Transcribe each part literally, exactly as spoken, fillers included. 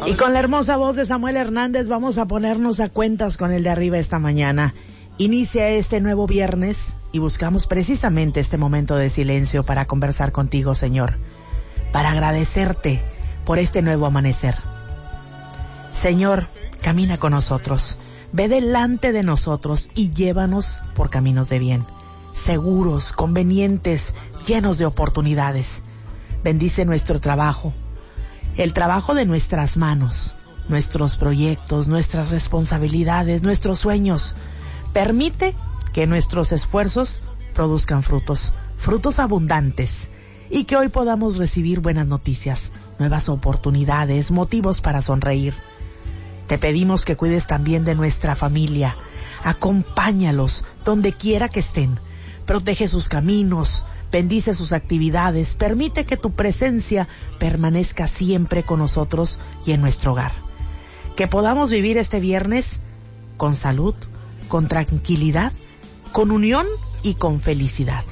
Y con la hermosa voz de Samuel Hernández vamos a ponernos a cuentas con el de arriba esta mañana. Inicia este nuevo viernes y buscamos precisamente este momento de silencio para conversar contigo, Señor, para agradecerte por este nuevo amanecer. Señor, camina con nosotros, ve delante de nosotros y llévanos por caminos de bien, seguros, convenientes, llenos de oportunidades. Bendice nuestro trabajo, el trabajo de nuestras manos, nuestros proyectos, nuestras responsabilidades, nuestros sueños. Permite que nuestros esfuerzos produzcan frutos, frutos abundantes, y que hoy podamos recibir buenas noticias, nuevas oportunidades, motivos para sonreír. Te pedimos que cuides también de nuestra familia. Acompáñalos donde quiera que estén. Protege sus caminos, bendice sus actividades, permite que tu presencia permanezca siempre con nosotros y en nuestro hogar. Que podamos vivir este viernes con salud, con tranquilidad, con unión y con felicidad.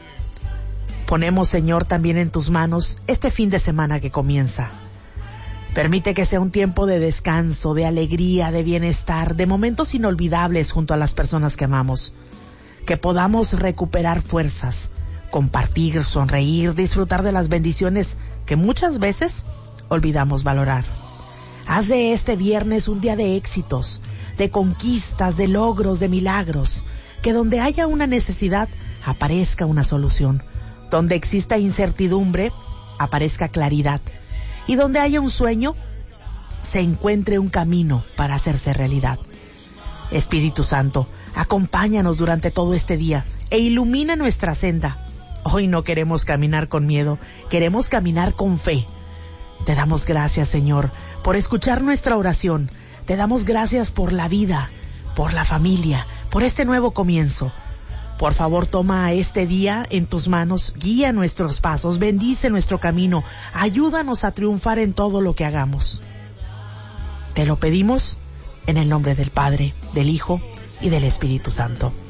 Ponemos, Señor, también en tus manos este fin de semana que comienza. Permite que sea un tiempo de descanso, de alegría, de bienestar, de momentos inolvidables junto a las personas que amamos. Que podamos recuperar fuerzas, compartir, sonreír, disfrutar de las bendiciones que muchas veces olvidamos valorar. Haz de este viernes un día de éxitos, de conquistas, de logros, de milagros. Que donde haya una necesidad, aparezca una solución. Donde exista incertidumbre, aparezca claridad. Y donde haya un sueño, se encuentre un camino para hacerse realidad. Espíritu Santo, acompáñanos durante todo este día e ilumina nuestra senda. Hoy no queremos caminar con miedo, queremos caminar con fe. Te damos gracias, Señor, por escuchar nuestra oración. Te damos gracias por la vida, por la familia, por este nuevo comienzo. Por favor, toma este día en tus manos, guía nuestros pasos, bendice nuestro camino, ayúdanos a triunfar en todo lo que hagamos. Te lo pedimos en el nombre del Padre, del Hijo y del Espíritu Santo.